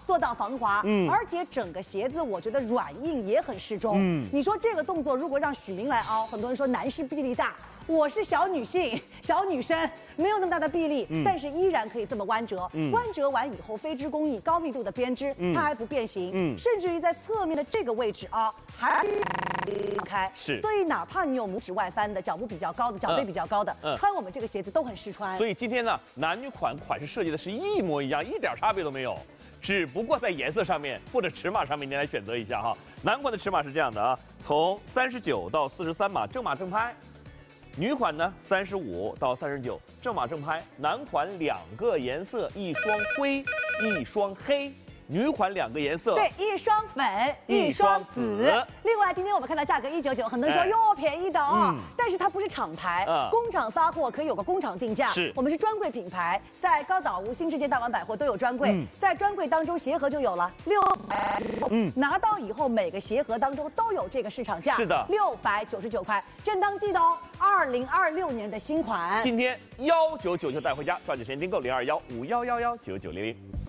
做到防滑，而且整个鞋子我觉得软硬也很适中。你说这个动作如果让许明来凹，很多人说男士臂力大。 我是小女性、小女生，没有那么大的臂力，但是依然可以这么弯折。弯折完以后，飞织工艺、高密度的编织，它还不变形，甚至于在侧面的这个位置啊，还开。 是， 所以哪怕你有拇指外翻的、脚部比较高的、脚背比较高的，穿我们这个鞋子都很适穿。 所以今天呢，男女款式设计的是一模一样，一点差别都没有。 只不过在颜色上面或者尺码上面，您来选择一下哈。男款的尺码是这样的啊，从39到43码正码正拍，女款呢35到39正码正拍。男款2个颜色，一双灰，一双黑。 女款2个颜色， 对，一双粉，一双紫。另外，今天我们看到价格199，很多人说哟便宜的啊，但是它不是厂牌，工厂发货可以有个工厂定价。 是， 我们是专柜品牌，在高岛屋、新世界、大丸百货都有专柜，在专柜当中鞋盒就有了600，拿到以后每个鞋盒当中都有这个市场价， 是的 ，699块，正当季的哦，2026年的新款。 今天199就带回家，抓紧时间订购021511199900。